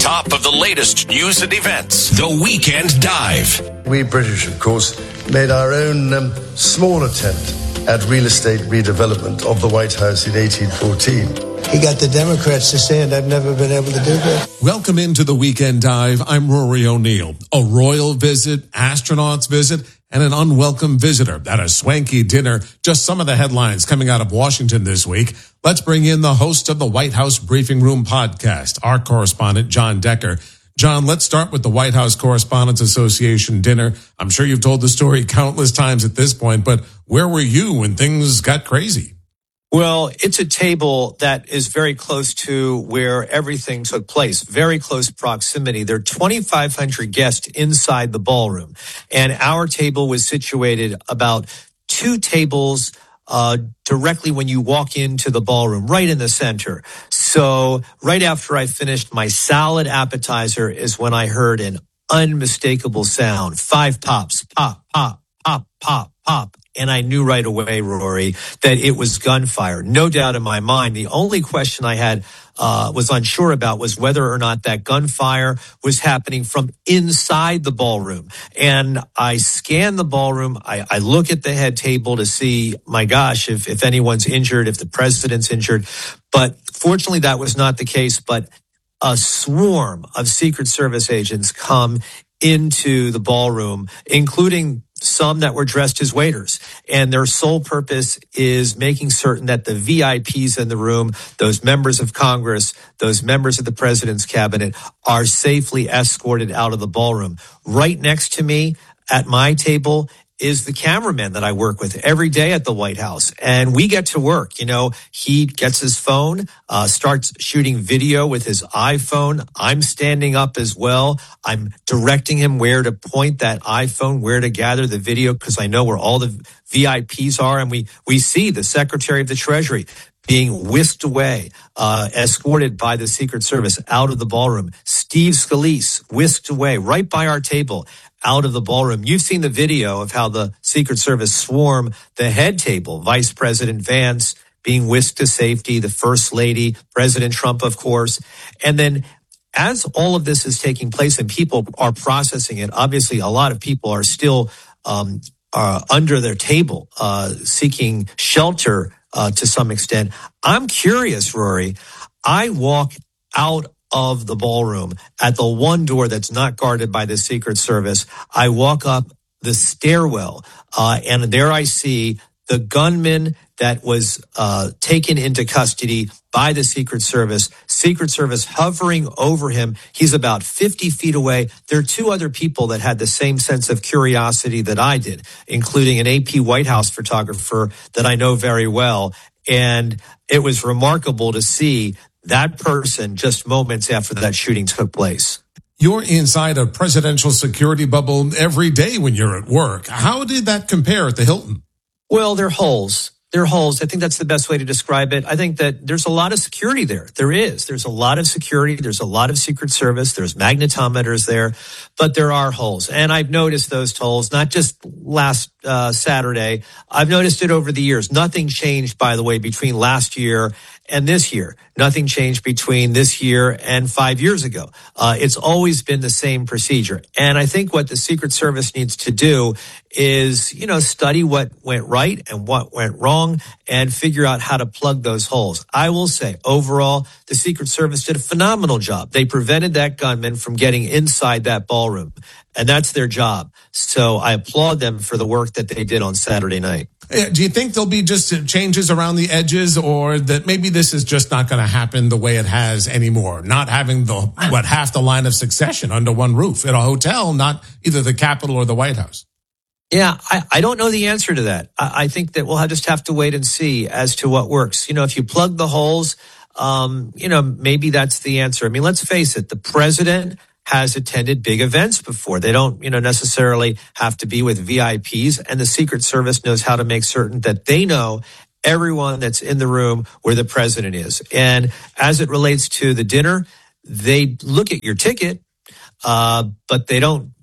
top of the latest news and events. The Weekend Dive. We British, of course, made our own small attempt at real estate redevelopment of the White House in 1814. He got the Democrats to say it. I've never been able to do that. Welcome into the Weekend Dive. I'm Rory O'Neill. A royal visit, astronauts visit, and an unwelcome visitor at a swanky dinner. Just some of the headlines coming out of Washington this week. Let's bring in the host of the White House Briefing Room podcast, our correspondent, John Decker. John, let's start with the White House Correspondents Association dinner. I'm sure you've told the story countless times at this point, but where were you when things got crazy? Well, it's a table that is very close to where everything took place, very close proximity. There are 2,500 guests inside the ballroom, and our table was situated about 2 tables directly when you walk into the ballroom, right in the center. So right after I finished my salad appetizer is when I heard an unmistakable sound. 5 pops, pop, pop, pop, pop, pop. And I knew right away, Rory, that it was gunfire. No doubt in my mind. The only question I had was unsure about was whether or not that gunfire was happening from inside the ballroom. And I scanned the ballroom. I look at the head table to see, my gosh, if anyone's injured, if the president's injured. But fortunately, that was not the case. But a swarm of Secret Service agents come into the ballroom, including some that were dressed as waiters. And their sole purpose is making certain that the VIPs in the room, those members of Congress, those members of the president's cabinet, are safely escorted out of the ballroom. Right next to me at my table is the cameraman that I work with every day at the White House. And we get to work. You know, he gets his phone, starts shooting video with his iPhone. I'm standing up as well. I'm directing him where to point that iPhone, where to gather the video, because I know where all the VIPs are. And we see the Secretary of the Treasury being whisked away, escorted by the Secret Service out of the ballroom. Steve Scalise whisked away right by our table, out of the ballroom. You've seen the video of how the Secret Service swarm the head table. Vice President Vance being whisked to safety, the First Lady, President Trump, of course. And then as all of this is taking place and people are processing it, obviously a lot of people are still under their table, seeking shelter to some extent. I'm curious, Rory. I walk out of the ballroom at the one door that's not guarded by the Secret Service. I walk up the stairwell, and there I see the gunman that was taken into custody by the Secret Service hovering over him. He's about 50 feet away. There are 2 other people that had the same sense of curiosity that I did, including an AP White House photographer that I know very well. And it was remarkable to see that person just moments after that shooting took place. You're inside a presidential security bubble every day when you're at work. How did that compare at the Hilton? Well, they're holes. They're holes. I think that's the best way to describe it. I think that there's a lot of security there. There's a lot of security. There's a lot of Secret Service. There's magnetometers there, but there are holes. And I've noticed those holes, not just last Saturday. I've noticed it over the years. Nothing changed, by the way, between last year and this year. Nothing changed between this year and 5 years ago. It's always been the same procedure. And I think what the Secret Service needs to do is, study what went right and what went wrong and figure out how to plug those holes. I will say, overall, the Secret Service did a phenomenal job. They prevented that gunman from getting inside that ballroom, and that's their job. So I applaud them for the work that they did on Saturday night. Do you think there'll be just changes around the edges, or that maybe this is just not going to happen the way it has anymore? Not having half the line of succession under one roof at a hotel, not either the Capitol or the White House. Yeah, I don't know the answer to that. I think that we'll just have to wait and see as to what works. If you plug the holes, maybe that's the answer. I mean, let's face it, the president has attended big events before. They don't, necessarily have to be with VIPs, and the Secret Service knows how to make certain that they know everyone that's in the room where the president is. And as it relates to the dinner, they look at your ticket, but they don't,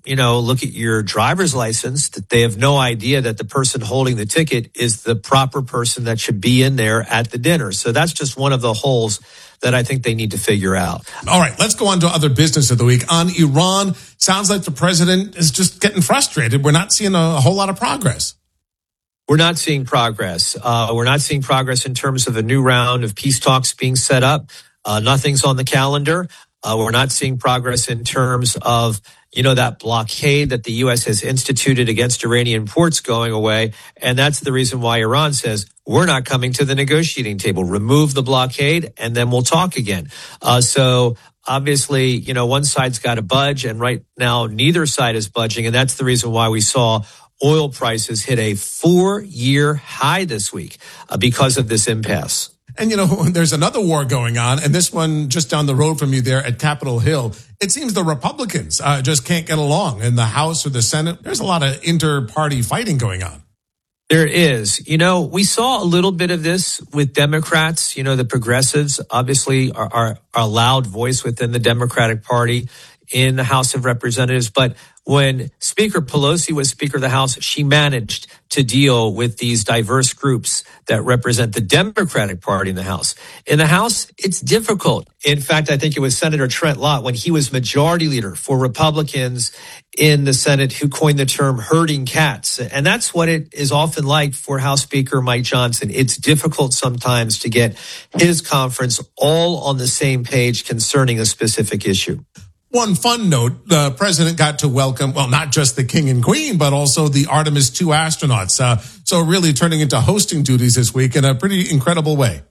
look at your driver's license, that they have no idea that the person holding the ticket is the proper person that should be in there at the dinner. So that's just one of the holes that I think they need to figure out. All right, let's go on to other business of the week. On Iran, sounds like the president is just getting frustrated. We're not seeing a whole lot of progress. We're not seeing progress. We're not seeing progress in terms of a new round of peace talks being set up. Nothing's on the calendar. We're not seeing progress in terms of, that blockade that the U.S. has instituted against Iranian ports going away. And that's the reason why Iran says, we're not coming to the negotiating table. Remove the blockade, and then we'll talk again. So obviously, one side's got to budge, and right now neither side is budging. And that's the reason why we saw oil prices hit a 4-year high this week because of this impasse. And, there's another war going on, and this one just down the road from you there at Capitol Hill. It seems the Republicans just can't get along in the House or the Senate. There's a lot of inter-party fighting going on. There is. We saw a little bit of this with Democrats. The progressives obviously are a loud voice within the Democratic Party in the House of Representatives. But when Speaker Pelosi was Speaker of the House, she managed to deal with these diverse groups that represent the Democratic Party in the House. In the House, it's difficult. In fact, I think it was Senator Trent Lott, when he was majority leader for Republicans in the Senate, who coined the term herding cats. And that's what it is often like for House Speaker Mike Johnson. It's difficult sometimes to get his conference all on the same page concerning a specific issue. One fun note, the president got to welcome, not just the king and queen, but also the Artemis 2 astronauts. So really turning into hosting duties this week in a pretty incredible way.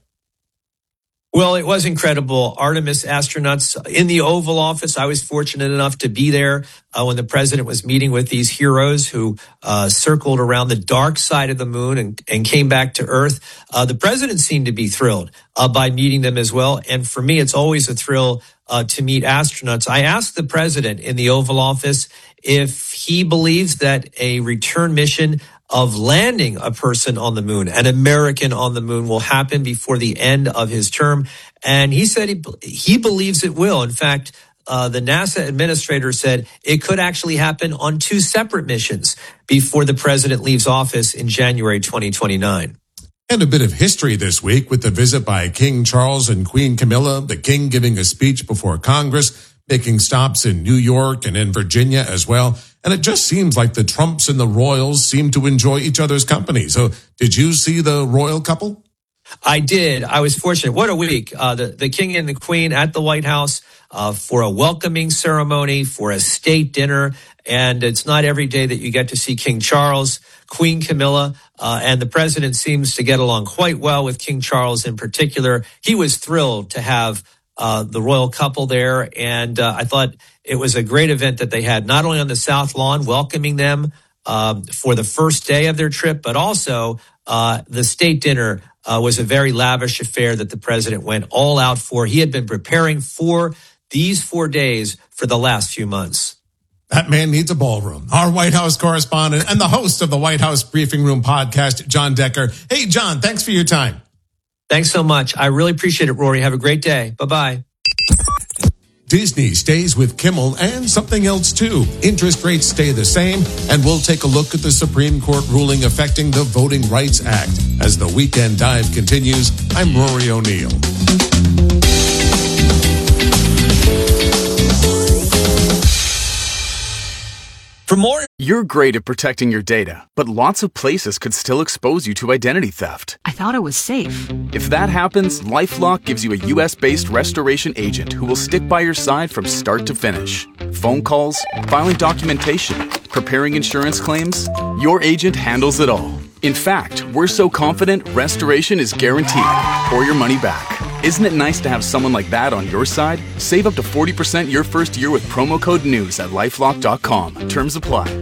Well, it was incredible. Artemis astronauts in the Oval Office. I was fortunate enough to be there when the president was meeting with these heroes who circled around the dark side of the moon and came back to Earth. The president seemed to be thrilled by meeting them as well. And for me, it's always a thrill to meet astronauts. I asked the president in the Oval Office if he believes that a return mission of landing a person on the moon, an American on the moon, will happen before the end of his term. And he said he believes it will. In fact, the NASA administrator said it could actually happen on 2 separate missions before the president leaves office in January 2029. And a bit of history this week with the visit by King Charles and Queen Camilla, the king giving a speech before Congress, making stops in New York and in Virginia as well. And it just seems like the Trumps and the royals seem to enjoy each other's company. So did you see the royal couple? I did. I was fortunate. What a week. The king and the queen at the White House for a welcoming ceremony, for a state dinner. And it's not every day that you get to see King Charles, Queen Camilla, and the president seems to get along quite well with King Charles in particular. He was thrilled to have the royal couple there. And I thought it was a great event that they had, not only on the South Lawn, welcoming them for the first day of their trip, but also the state dinner was a very lavish affair that the president went all out for. He had been preparing for these 4 days for the last few months. That man needs a ballroom. Our White House correspondent and the host of the White House Briefing Room podcast, John Decker. Hey, John, thanks for your time. Thanks so much. I really appreciate it, Rory. Have a great day. Bye-bye. Disney stays with Kimmel and something else too. Interest rates stay the same, and we'll take a look at the Supreme Court ruling affecting the Voting Rights Act. As the Weekend Dive continues, I'm Rory O'Neill. For more, you're great at protecting your data, but lots of places could still expose you to identity theft. I thought it was safe. If that happens, LifeLock gives you a U.S.-based restoration agent who will stick by your side from start to finish. Phone calls, filing documentation, preparing insurance claims, your agent handles it all. In fact, we're so confident restoration is guaranteed or your money back. Isn't it nice to have someone like that on your side? Save up to 40% your first year with promo code NEWS at LifeLock.com. Terms apply.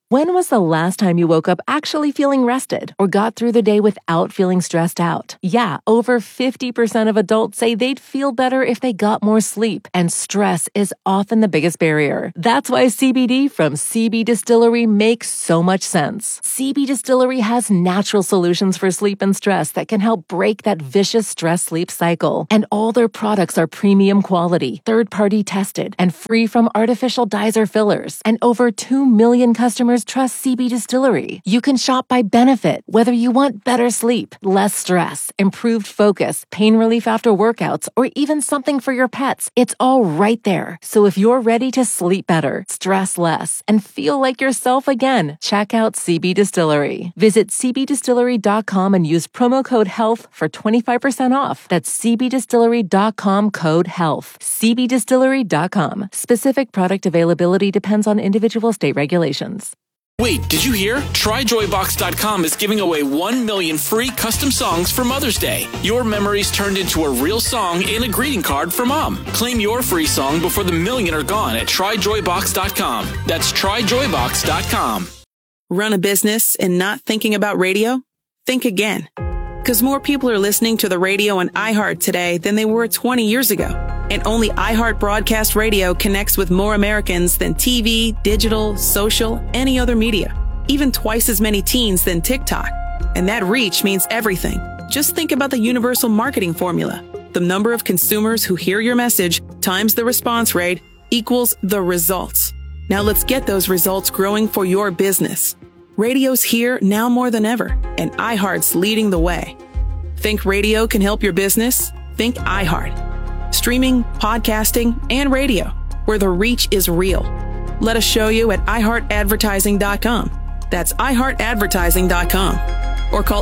When was the last time you woke up actually feeling rested or got through the day without feeling stressed out? Yeah, over 50% of adults say they'd feel better if they got more sleep, and stress is often the biggest barrier. That's why CBD from CB Distillery makes so much sense. CB Distillery has natural solutions for sleep and stress that can help break that vicious stress-sleep cycle. And all their products are premium quality, third-party tested, and free from artificial dyes or fillers. And over 2 million customers trust CB Distillery. You can shop by benefit, whether you want better sleep, less stress, improved focus, pain relief after workouts, or even something for your pets. It's all right there. So if you're ready to sleep better, stress less, and feel like yourself again, check out CB Distillery. Visit cbdistillery.com and use promo code HEALTH for 25% off. That's cbdistillery.com, code HEALTH. cbdistillery.com. Specific product availability depends on individual state regulations. Wait, did you hear? TryJoyBox.com is giving away 1 million free custom songs for Mother's Day. Your memories turned into a real song in a greeting card for Mom. Claim your free song before the million are gone at TryJoyBox.com. That's TryJoyBox.com. Run a business and not thinking about radio? Think again. Because more people are listening to the radio on iHeart today than they were 20 years ago. And only iHeart Broadcast Radio connects with more Americans than TV, digital, social, any other media. Even twice as many teens than TikTok. And that reach means everything. Just think about the universal marketing formula. The number of consumers who hear your message times the response rate equals the results. Now let's get those results growing for your business. Radio's here now more than ever, and iHeart's leading the way. Think radio can help your business? Think iHeart. Streaming, podcasting, and radio, where the reach is real. Let us show you at iHeartAdvertising.com. That's iHeartAdvertising.com. Or call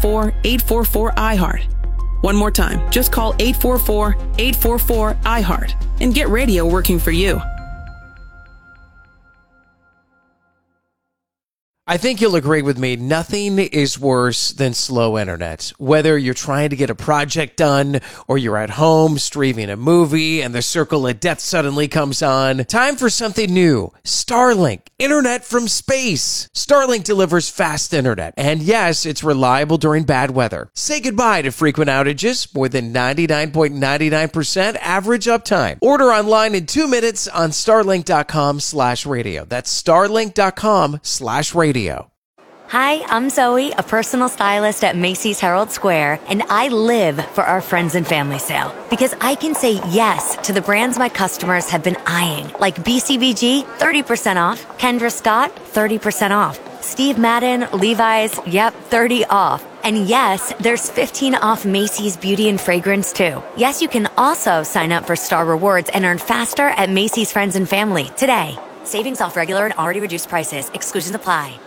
844-844-iHeart. One more time, just call 844-844-iHeart and get radio working for you. I think you'll agree with me, nothing is worse than slow internet. Whether you're trying to get a project done or you're at home streaming a movie and the circle of death suddenly comes on, time for something new. Starlink, internet from space. Starlink delivers fast internet, and yes, it's reliable during bad weather. Say goodbye to frequent outages, more than 99.99% average uptime. Order online in 2 minutes on starlink.com/radio. That's starlink.com/radio. Hi, I'm Zoe, a personal stylist at Macy's Herald Square, and I live for our friends and family sale because I can say yes to the brands my customers have been eyeing, like BCBG, 30% off, Kendra Scott, 30% off, Steve Madden, Levi's, yep, 30 off. And yes, there's 15 off Macy's Beauty and Fragrance too. Yes, you can also sign up for Star Rewards and earn faster at Macy's Friends and Family today. Savings off regular and already reduced prices. Exclusions apply.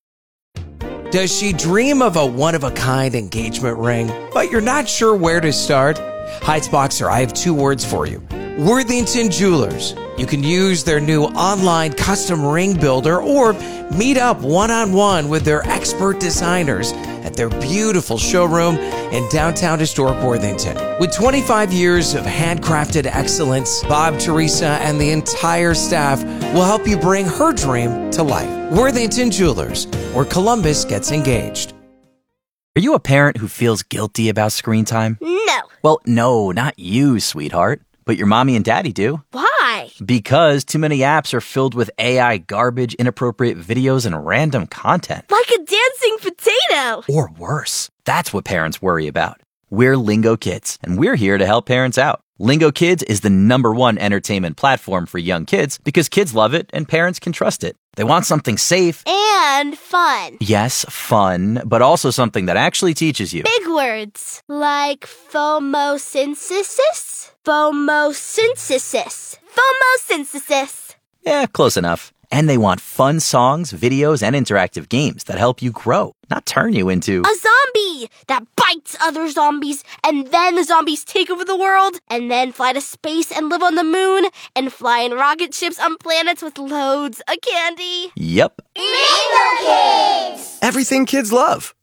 Does she dream of a one-of-a-kind engagement ring, but you're not sure where to start? Heights Boxer, I have 2 words for you. Worthington Jewelers. You can use their new online custom ring builder or meet up one-on-one with their expert designers at their beautiful showroom in downtown historic Worthington. With 25 years of handcrafted excellence, Bob, Teresa, and the entire staff will help you bring her dream to life. Worthington Jewelers, where Columbus gets engaged. Are you a parent who feels guilty about screen time? No. Well, no, not you, sweetheart. But your mommy and daddy do. Why? Because too many apps are filled with AI garbage, inappropriate videos, and random content. Like a dancing potato. Or worse. That's what parents worry about. We're Lingo Kids, and we're here to help parents out. Lingo Kids is the #1 entertainment platform for young kids because kids love it and parents can trust it. They want something safe. And fun. Yes, fun, but also something that actually teaches you. Big words. Like phomosynthesis? Phomosynthesis. Phomosynthesis. Yeah, close enough. And they want fun songs, videos, and interactive games that help you grow, not turn you into a zombie that bites other zombies, and then the zombies take over the world, and then fly to space and live on the moon, and fly in rocket ships on planets with loads of candy. Yep. Lingo Kids! Everything kids love.